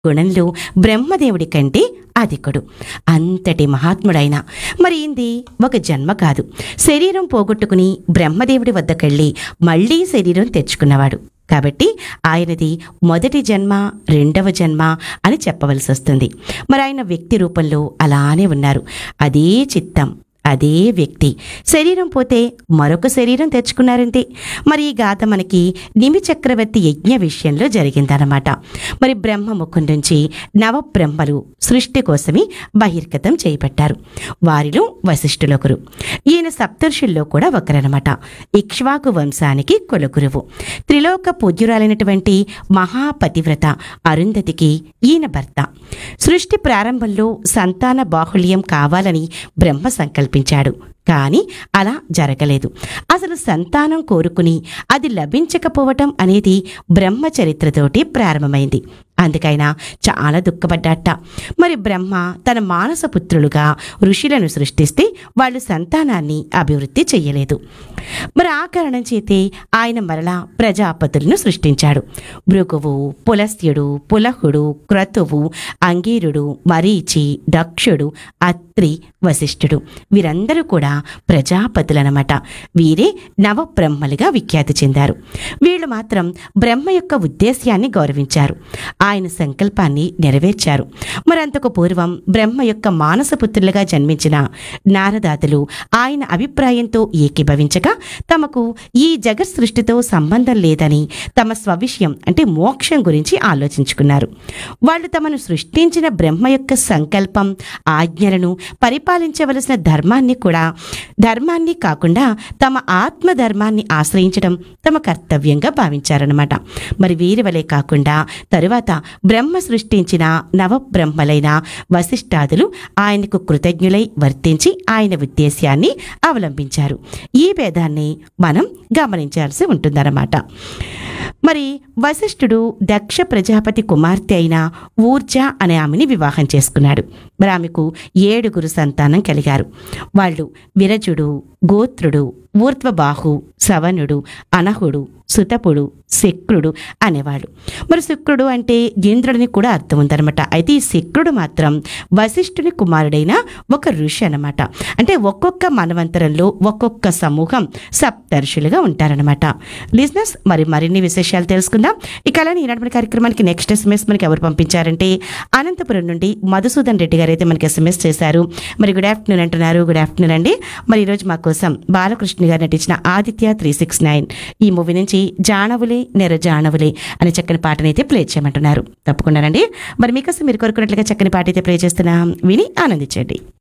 గుణంలో బ్రహ్మదేవుడి కంటే అధికుడు. అంతటి మహాత్ముడైన మరి ఇంది ఒక జన్మ కాదు. శరీరం పోగొట్టుకుని బ్రహ్మదేవుడి వద్దకెళ్ళి మళ్లీ శరీరం తెచ్చుకున్నవాడు కాబట్టి ఆయనది మొదటి జన్మ, రెండవ జన్మ అని చెప్పవలసి వస్తుంది. మరి ఆయన వ్యక్తి రూపంలో అలానే ఉన్నారు. అదే చిత్తం, అదే వ్యక్తి. శరీరం పోతే మరొక శరీరం తెచ్చుకున్నారంతే. మరి ఈ గాథ మనకి నిమి చక్రవర్తి యజ్ఞ విషయంలో జరిగిందన్నమాట. మరి బ్రహ్మముఖం నుంచి నవబ్రహ్మలు సృష్టి కోసమే బహిర్గతం చేయబట్టారు. వారిలో వశిష్ఠులొకరు. ఈయన సప్తర్షుల్లో కూడా ఒకరనమాట. ఇక్ష్వాకు వంశానికి కులగురువు. త్రిలోక పూజ్యురాలైనటువంటి మహాపతివ్రత అరుంధతికి ఈయన భర్త. సృష్టి ప్రారంభంలో సంతాన బాహుళ్యం కావాలని బ్రహ్మ సంకల్పించాడు. కానీ అలా జరగలేదు. అసలు సంతానం కోరుకుని అది లభించకపోవటం అనేది బ్రహ్మ చరిత్రతోటి ప్రారంభమైంది. అందుకైనా చాలా దుఃఖపడ్డాట. మరి బ్రహ్మ తన మానస పుత్రులుగా ఋషులను సృష్టిస్తే వాళ్ళు సంతానాన్ని అభివృద్ధి చెయ్యలేదు. మరి ఆ కారణం చేతే ఆయన మరలా ప్రజాపతులను సృష్టించాడు. భృగువు, పులస్త్యుడు, పులహుడు, క్రతువు, అంగీరుడు, మరీచి, దక్షుడు, అత్రి, వశిష్ఠుడు వీరందరూ కూడా ప్రజాపతులనమాట. వీరే నవబ్రహ్మలుగా విఖ్యాతి చెందారు. వీళ్ళు మాత్రం బ్రహ్మ యొక్క ఉద్దేశ్యాన్ని గౌరవించారు. ఆయన సంకల్పాన్ని నెరవేర్చారు. మరంతకు పూర్వం బ్రహ్మ యొక్క మానసపుత్రులుగా జన్మించిన నారదాదులు ఆయన అభిప్రాయంతో ఏకీభవించగా తమకు ఈ జగత్ సృష్టితో సంబంధం లేదని తమ స్వవిషయం అంటే మోక్షం గురించి ఆలోచించుకున్నారు. వాళ్ళు తమను సృష్టించిన బ్రహ్మ యొక్క సంకల్పం, ఆజ్ఞలను పరిపాలించవలసిన ధర్మాన్ని కాకుండా తమ ఆత్మధర్మాన్ని ఆశ్రయించడం తమ కర్తవ్యంగా భావించారన్నమాట. మరి వీరి వలె కాకుండా తరువాత బ్రహ్మ సృష్టించిన నవబ్రహ్మలైన వశిష్ఠాదులు ఆయనకు కృతజ్ఞులై వర్తించి ఆయన ఉద్దేశ్యాన్ని అవలంబించారు. ఈ భేదాన్ని మనం గమనించాల్సి ఉంటుందన్నమాట. మరి వశిష్ఠుడు దక్ష ప్రజాపతి కుమార్తె అయిన ఊర్జ అనే ఆమెని వివాహం చేసుకున్నాడు. మరి ఆమెకు 7 సంతానం కలిగారు. వాళ్ళు విరజుడు, గోత్రుడు, ఊర్ధ్వబాహు, సవనుడు, అనహుడు, సుతపుడు, శక్రుడు అనేవాడు. మరి శుక్రుడు అంటే ఇంద్రుడిని కూడా అర్థం ఉందనమాట. అయితే ఈ శక్రుడు మాత్రం వశిష్ఠుని కుమారుడైన ఒక ఋషి అనమాట. అంటే ఒక్కొక్క మన్వంతరంలో ఒక్కొక్క సమూహం సప్తర్షులుగా ఉంటారనమాట. లిజనర్స్, మరిన్ని విశేషాలు తెలుసుకుందాం. ఇక అలానే ఈనాటి మన కార్యక్రమానికి నెక్స్ట్ SMS మనకి ఎవరు పంపించారంటే అనంతపురం నుండి మధుసూదన్ రెడ్డి గారు అయితే మనకి SMS చేశారు. మరి గుడ్ ఆఫ్టర్నూన్ అంటున్నారు. గుడ్ ఆఫ్టర్నూన్ అండి. మరి ఈరోజు మా కోసం బాలకృష్ణ గారు నటించిన ఆదిత్య 369 ఈ మూవీ నుంచి జానవులే నెర జానవులే అనే చక్కని పాటనైతే ప్లే చేయమంటున్నారు. తప్పకుండానండి. మరి మీకోసం మీరు కోరుకున్నట్లుగా చక్కని పాట అయితే ప్లే చేస్తున్నాం. విని ఆనందించండి.